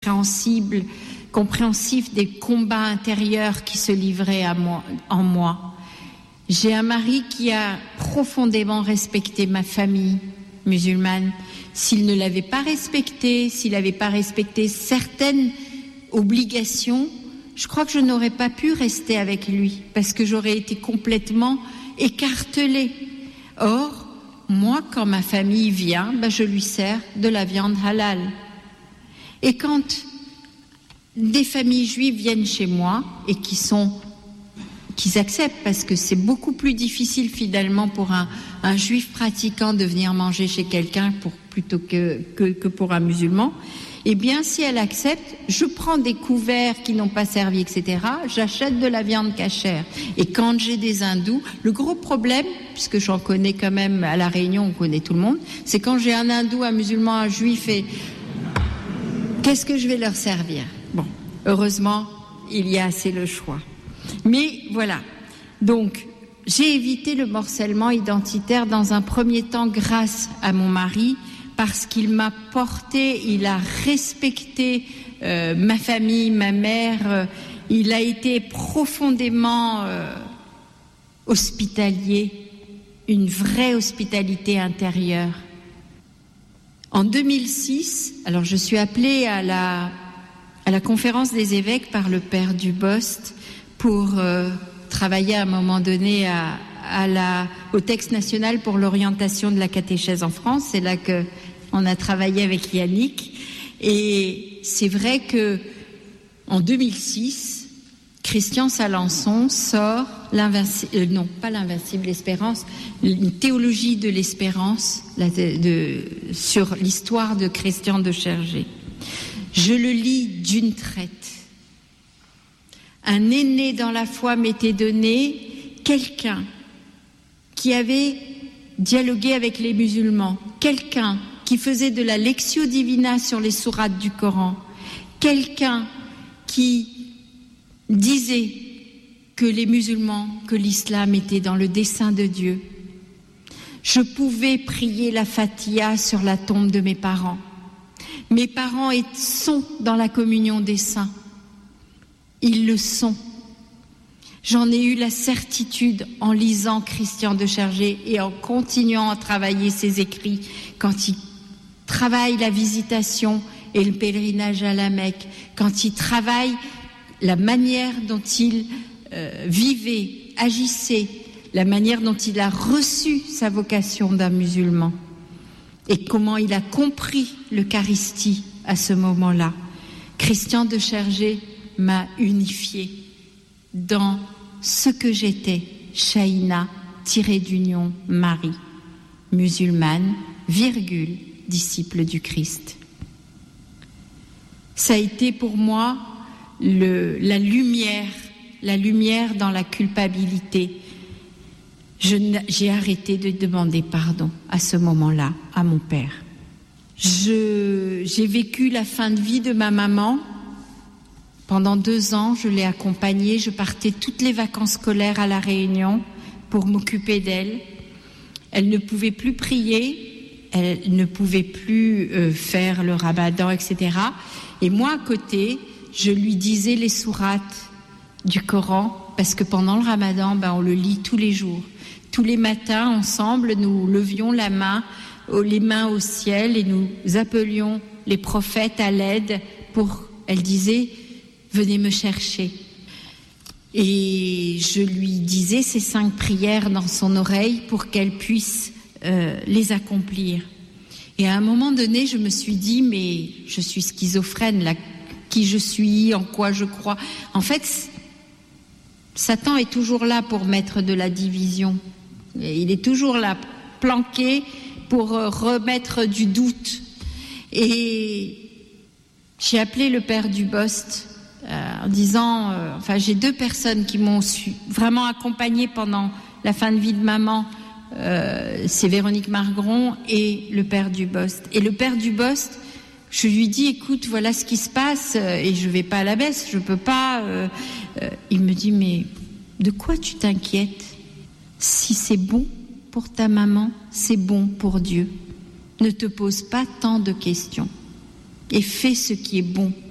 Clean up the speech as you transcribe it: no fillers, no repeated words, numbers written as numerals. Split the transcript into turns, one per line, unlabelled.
compréhensif des combats intérieurs qui se livraient en moi. J'ai un mari qui a profondément respecté ma famille musulmane. S'il ne l'avait pas respectée, s'il n'avait pas respecté certaines obligations, je crois que je n'aurais pas pu rester avec lui parce que j'aurais été complètement écartelée. Or, moi, quand ma famille vient, je lui sers de la viande halal. Et quand des familles juives viennent chez moi et qu'ils acceptent, parce que c'est beaucoup plus difficile finalement pour un juif pratiquant de venir manger chez quelqu'un plutôt que pour un musulman, eh bien si elle accepte, je prends des couverts qui n'ont pas servi, etc., j'achète de la viande cachère. Et quand j'ai des hindous, le gros problème, puisque j'en connais quand même à La Réunion, on connaît tout le monde, c'est quand j'ai un hindou, un musulman, un juif, et qu'est-ce que je vais leur servir ? Bon, heureusement, il y a assez le choix. Mais voilà, donc j'ai évité le morcellement identitaire dans un premier temps grâce à mon mari, parce qu'il m'a porté, il a respecté ma famille, ma mère, il a été profondément hospitalier, une vraie hospitalité intérieure. En 2006, alors je suis appelée à la conférence des évêques par le père Dubost pour travailler à un moment donné au texte national pour l'orientation de la catéchèse en France. C'est là qu'on a travaillé avec Yannick. Et c'est vrai que en 2006, Christian Salençon sort l'Espérance, une théologie de l'espérance sur l'histoire de Christian de Chergé. Je le lis d'une traite. Un aîné dans la foi m'était donné, quelqu'un qui avait dialogué avec les musulmans, quelqu'un qui faisait de la lectio divina sur les sourates du Coran, quelqu'un qui disait que les musulmans, que l'islam était dans le dessein de Dieu. Je pouvais prier la Fatiha sur la tombe de mes parents. Mes parents sont dans la communion des saints. Ils le sont. J'en ai eu la certitude en lisant Christian de Chergé et en continuant à travailler ses écrits quand il travaille la visitation et le pèlerinage à la Mecque, quand il travaille la manière dont il vivait, agissait, la manière dont il a reçu sa vocation d'un musulman et comment il a compris l'Eucharistie à ce moment-là. Christian de Chergé m'a unifié dans ce que j'étais, Shaïna, tiré d'union, Marie, musulmane, disciple du Christ. Ça a été pour moi la lumière dans la culpabilité. J'ai arrêté de demander pardon à ce moment-là, à mon père. J'ai vécu la fin de vie de ma maman. Pendant 2 ans, je l'ai accompagnée. Je partais toutes les vacances scolaires à La Réunion pour m'occuper d'elle. Elle ne pouvait plus prier, elle ne pouvait plus faire le ramadan, etc. Et moi, à côté, je lui disais les sourates du Coran, parce que pendant le ramadan, on le lit tous les jours. Tous les matins, ensemble, nous levions les mains au ciel et nous appelions les prophètes à l'aide elle disait, venez me chercher. Et je lui disais ces 5 prières dans son oreille pour qu'elle puisse les accomplir. Et à un moment donné, je me suis dit, mais je suis schizophrène, là, qui je suis, en quoi je crois. En fait, Satan est toujours là pour mettre de la division. Et il est toujours là, planqué, pour remettre du doute. Et j'ai appelé le père Dubost en disant, j'ai 2 personnes qui m'ont vraiment accompagnée pendant la fin de vie de maman, c'est Véronique Margron et le père Dubost. Et le père Dubost, je lui dis, écoute, voilà ce qui se passe, et je vais pas à la messe, je peux pas. Il me dit, mais de quoi tu t'inquiètes ? Si c'est bon pour ta maman, c'est bon pour Dieu. Ne te pose pas tant de questions et fais ce qui est bon